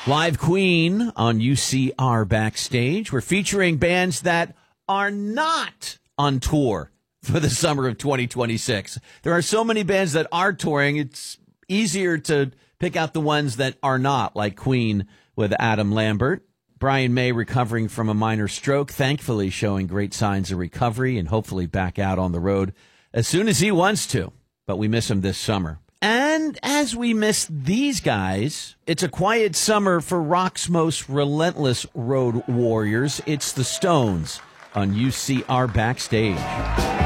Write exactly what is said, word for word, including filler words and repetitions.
Live Queen on U C R Backstage. We're featuring bands that are not on tour for the summer of twenty twenty-six. There are so many bands that are touring, it's easier to pick out the ones that are not, like Queen with Adam Lambert. Brian May recovering from a minor stroke, thankfully showing great signs of recovery and hopefully back out on the road as soon as he wants to. But we miss him this summer. And as we miss these guys, it's a quiet summer for rock's most relentless road warriors. It's the Stones on U C R Backstage.